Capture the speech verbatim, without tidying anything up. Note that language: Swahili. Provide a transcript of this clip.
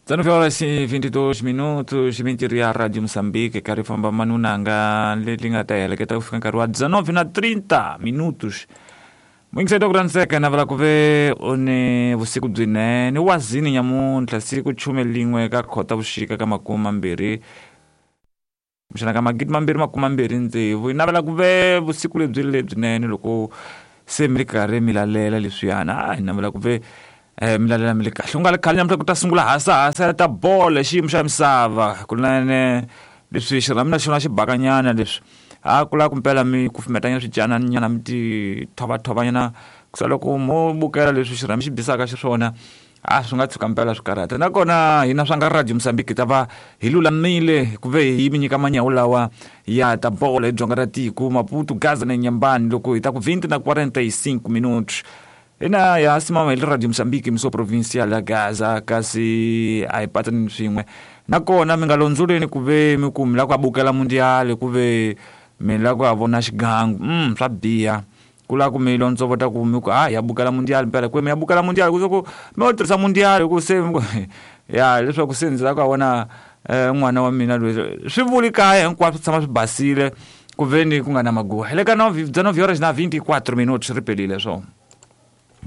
dezenove horas e vinte e dois minutos, mentiri ya Rádio Moçambique, que arifamba manunanga, lingata ela, que tá ficando caro dezenove na trinta minutos. Mwingi saito kuranzeka na vala kuve one vusiku bzine, ni wazini nyamuntla siku chume lingwe kakhota vushika ka makumi mbiri. Mshana ka magidi mambiri makumi mbiri ndzivu. Na vala kuve vusiku lebyi lebyinene loko se mi ri karhi mi lalela leswiyana. Ai na vala kuve eh mi lalela mi ri kahle. U nga khale nyamuhla ku ta sungula hasa hasa ta bola xiyimo xa misava. Kunene leswi xiramina xona xibakanyana leswi. Ah kula kumpela mi kufumetanya switsana nyana miti thova thova nyana kusala ku mo bukela leswi xirami xi bisaka xiswona ah swi nga tshuka mpela swikarata nakona hina swa nga Radio Mozambique ta va hi lulamile ku ve hi mi nyika manyawu lawa ya ta bola hi dzonga ra tiko Maputo Gaza na Nyambani loko hi ta ku vinte na quarenta e cinco minutos ina ya simama hi Radio Mozambique miso provincial ya Gaza kasi ai patani swin'we nakona mi nga londzuleni ku ve mi ku mi la ku bukela mundial ku ve mi la ku vona xigangu mm swa biya kula ku mi londzo vota ku mi ku ah ya bukela mundial mpela ku mi ya bukela mundial ku ku mi tirhisa mundial ku se ya leswaku se ndzi la ku vona n'wana wa mina loyi swi vuli kaya hinkwaswo tshama swi basile ku veni ku nga na maguha le ka dezenove horas na vinte e quatro minutos ripelile so